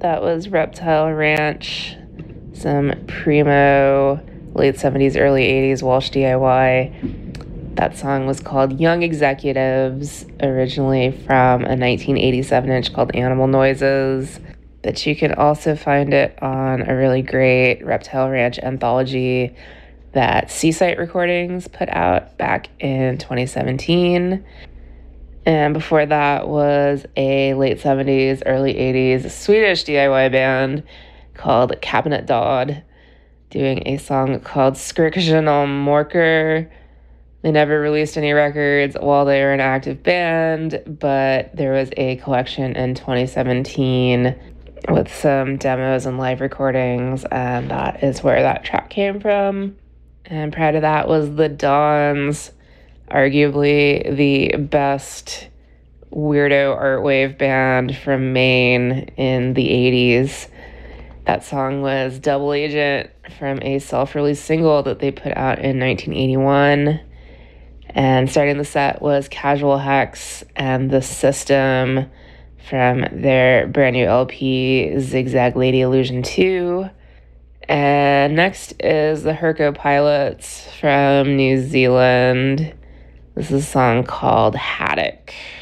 That was Reptile Ranch, some primo late 70s, early 80s Walsh DIY. That song was called Young Executives, originally from a 1987 inch called Animal Noises. But you can also find it on a really great Reptile Ranch anthology that Seasite Recordings put out back in 2017. And before that was a late 70s, early 80s Swedish DIY band called Cabinet Dodd, doing a song called Skrikjen om Morker. They never released any records while they were an active band, but there was a collection in 2017 with some demos and live recordings, and that is where that track came from. And prior to that was The Dons, arguably the best weirdo art wave band from Maine in the 80s. That song was Double Agent from a self-released single that they put out in 1981. And starting the set was Casual Hex and The System from their brand new LP, Zigzag Lady Illusion 2. And next is the Herco Pilots from New Zealand. This is a song called Haddock.